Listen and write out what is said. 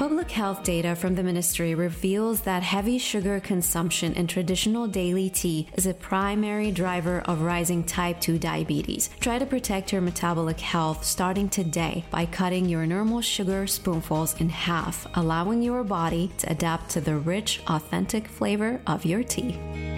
Public health data from the ministry reveals that heavy sugar consumption in traditional daily tea is a primary driver of rising type 2 diabetes. Try to protect your metabolic health starting today by cutting your normal sugar spoonfuls in half, allowing your body to adapt to the rich, authentic flavor of your tea.